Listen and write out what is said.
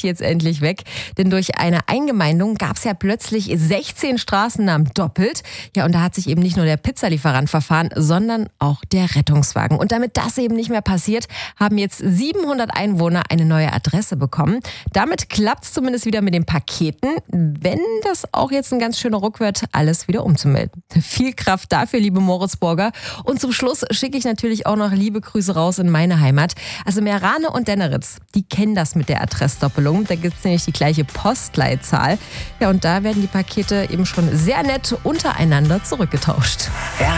jetzt endlich weg. Denn durch eine Eingemeindung gab es ja plötzlich 16 Straßennamen doppelt. Ja, und da hat sich eben nicht nur der Pizzalieferant verfahren, sondern auch der Rettungswagen. Und damit das eben nicht mehr passiert, haben jetzt 700 Einwohner eine neue Adresse bekommen. Damit klappt es zumindest wieder mit den Paketen, wenn das auch jetzt ein ganz schöner Ruck wird, alles wieder umzumelden. Viel Kraft dafür, liebe Moritzburger. Und zum Schluss schicke ich natürlich auch noch liebe Grüße raus in meine Heimat. Also Meerane und Denneritz, die kennen das mit der Adressdoppelung. Da gibt es nämlich die gleiche Postleitzahl. Ja, und da werden die Pakete eben schon sehr nett untereinander zurückgetauscht.